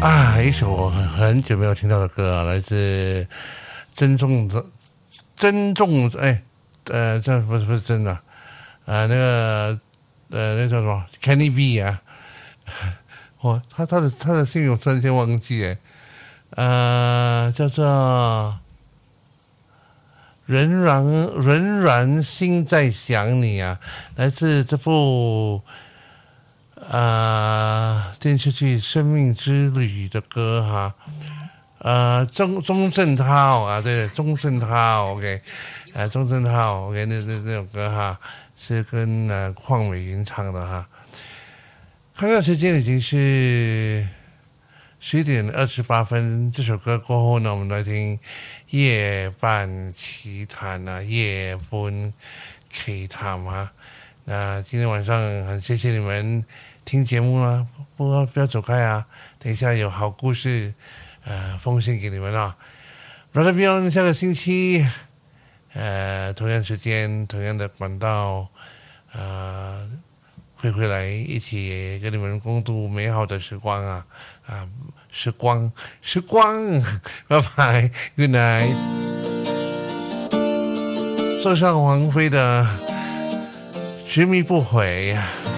啊，一首很久没有听到的歌啊，来自珍重这不是真的那个那叫什么 Kenny B 啊，他的姓我突然间忘记叫做仍然心在想你啊，来自这部电视剧《生命之旅》的歌哈，钟镇涛啊，对，钟镇涛 ，OK， 钟镇涛 ，OK， 那首歌哈，是跟邝美云唱的哈。看看时间已经是11:28，这首歌过后呢，我们来听夜半奇谈啊，夜半奇谈啊。那今天晚上很谢谢你们听节目啦，不要走开啊！等一下有好故事奉献给你们啊。Brother Beyond 下个星期同样时间同样的管道会回来一起跟你们共度美好的时光时光，拜拜 ，Good night。送上王菲的《执迷不悔》。